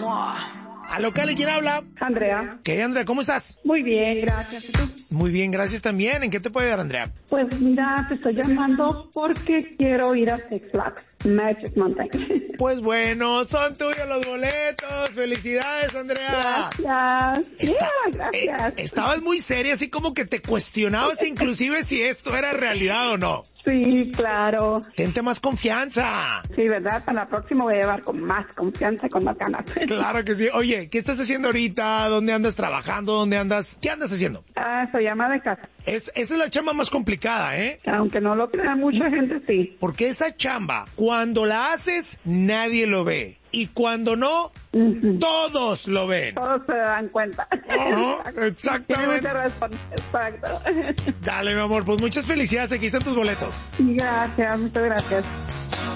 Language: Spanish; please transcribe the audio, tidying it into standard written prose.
A local, ¿quién habla? Andrea. ¿Qué, Andrea? ¿Cómo estás? Muy bien, gracias. ¿Y tú? Muy bien, gracias también. ¿En qué te puede ayudar, Andrea? Pues mira, te estoy llamando porque quiero ir a Six Flags Magic Mountain. Pues bueno, son tuyos los boletos. ¡Felicidades, Andrea! Gracias. Gracias. Estabas muy seria, así como que te cuestionabas inclusive si esto era realidad o no. Sí, claro. Tente más confianza. Sí, ¿verdad? Para la próxima voy a llevar con más confianza y con más ganas. Claro que sí. Oye, ¿qué estás haciendo ahorita? ¿Dónde andas trabajando? ¿Dónde andas? ¿Qué andas haciendo? Soy ama de casa. Esa es la chamba más complicada, ¿eh? Aunque no lo crea mucha gente, sí. Porque esa chamba, cuando la haces, nadie lo ve. Y cuando no, todos lo ven. Todos se dan cuenta. Exactamente. Tiene mucha responsabilidad. Exacto. Dale, mi amor, pues muchas felicidades. Aquí están tus boletos. Gracias, muchas gracias.